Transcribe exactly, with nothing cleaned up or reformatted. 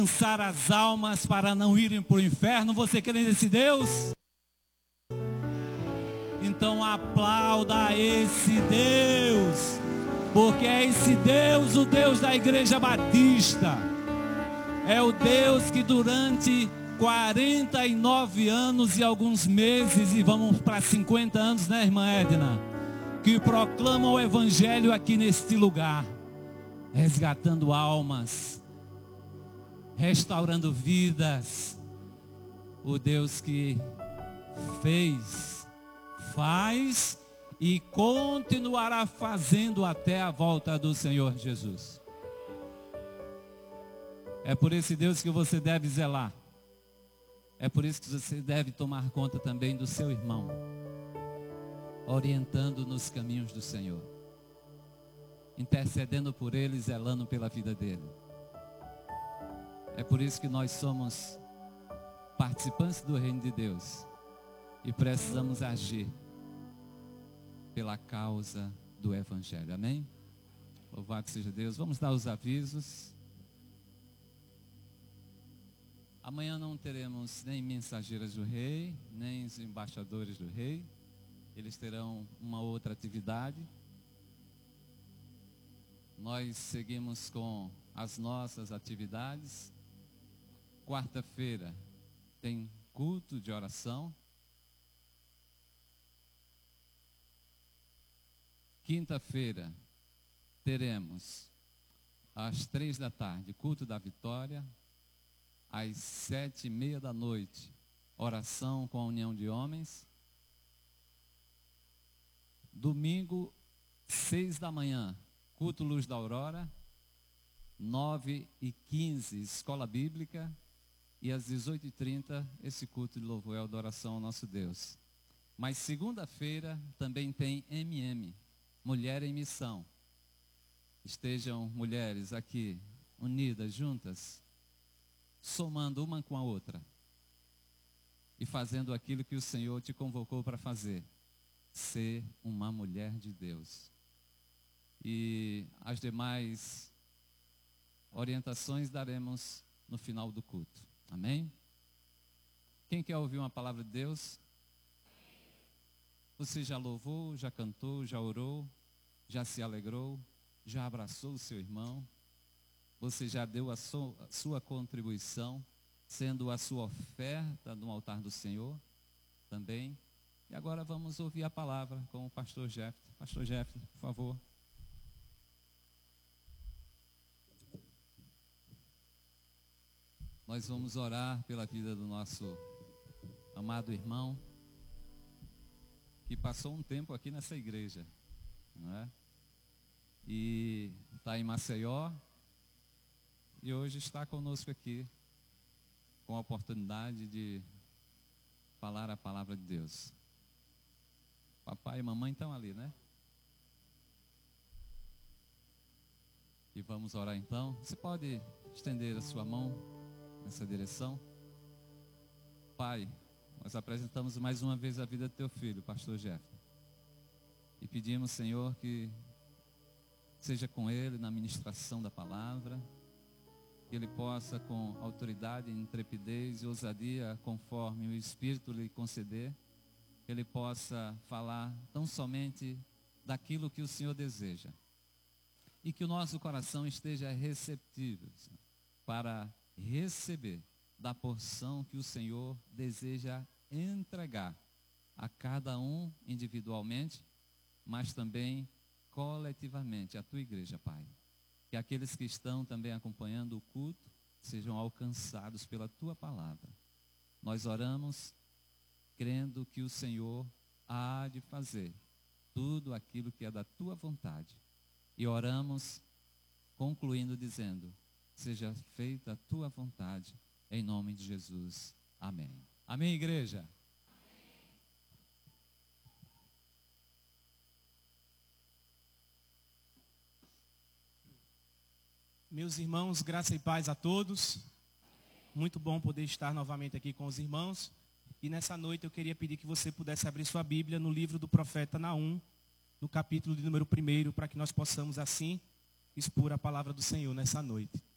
alcançar as almas para não irem para o inferno. Você crê nesse Deus? Então aplauda a esse Deus, porque é esse Deus, o Deus da Igreja Batista. É o Deus que durante quarenta e nove anos e alguns meses, e vamos para cinquenta anos, né, irmã Edna? Que proclama o Evangelho aqui neste lugar, resgatando almas, restaurando vidas. O Deus que fez, faz e continuará fazendo até a volta do Senhor Jesus. É por esse Deus que você deve zelar. É por isso que você deve tomar conta também do seu irmão, orientando nos caminhos do Senhor, intercedendo por ele, zelando pela vida dele. É por isso que nós somos participantes do reino de Deus e precisamos agir pela causa do Evangelho. Amém? Louvado seja Deus. Vamos dar os avisos. Amanhã não teremos nem mensageiras do rei, nem os embaixadores do rei. Eles terão uma outra atividade. Nós seguimos com as nossas atividades. Quarta-feira tem culto de oração. Quinta-feira teremos às três da tarde culto da vitória. Às sete e meia da noite, oração com a união de homens. Domingo, seis da manhã, culto Luz da Aurora. Nove e quinze, escola bíblica. E às dezoito e trinta, esse culto de louvor e adoração ao nosso Deus. Mas segunda-feira também tem M M, Mulher em Missão. Estejam mulheres aqui, unidas, juntas, somando uma com a outra e fazendo aquilo que o Senhor te convocou para fazer, ser uma mulher de Deus. E as demais orientações daremos no final do culto. Amém? Quem quer ouvir uma palavra de Deus? Você já louvou, já cantou, já orou, já se alegrou, já abraçou o seu irmão? Você já deu a sua, a sua contribuição, sendo a sua oferta no altar do Senhor também. E agora vamos ouvir a palavra com o pastor Jeff. Pastor Jeff, por favor. Nós vamos orar pela vida do nosso amado irmão, que passou um tempo aqui nessa igreja, não é? E está em Maceió. E hoje está conosco aqui, com a oportunidade de falar a palavra de Deus. Papai e mamãe estão ali, né? E vamos orar então. Você pode estender a sua mão nessa direção? Pai, nós apresentamos mais uma vez a vida do teu filho, pastor Jeff. E pedimos, Senhor, que seja com ele na ministração da palavra, que ele possa, com autoridade, intrepidez e ousadia, conforme o Espírito lhe conceder, que ele possa falar tão somente daquilo que o Senhor deseja. E que o nosso coração esteja receptivo para receber da porção que o Senhor deseja entregar a cada um individualmente, mas também coletivamente, a tua igreja, Pai. Que aqueles que estão também acompanhando o culto sejam alcançados pela tua palavra. Nós oramos crendo que o Senhor há de fazer tudo aquilo que é da tua vontade. E oramos concluindo dizendo: seja feita a tua vontade, em nome de Jesus. Amém. Amém, igreja? Meus irmãos, graça e paz a todos. Muito bom poder estar novamente aqui com os irmãos. E nessa noite eu queria pedir que você pudesse abrir sua Bíblia no livro do profeta Naum, no capítulo de número um, para que nós possamos assim expor a palavra do Senhor nessa noite.